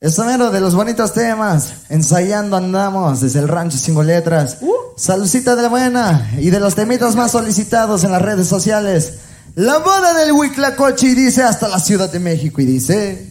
Eso mero de los bonitos temas. Ensayando andamos desde el rancho 5 letras. Saludcita de la buena y de los temitas más solicitados en las redes sociales. La boda del Huitlacoche y dice hasta la Ciudad de México y dice...